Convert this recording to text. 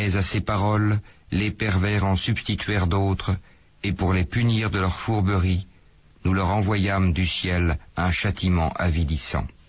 Mais à ces paroles, les pervers en substituèrent d'autres, et pour les punir de leur fourberie, nous leur envoyâmes du ciel un châtiment avilissant.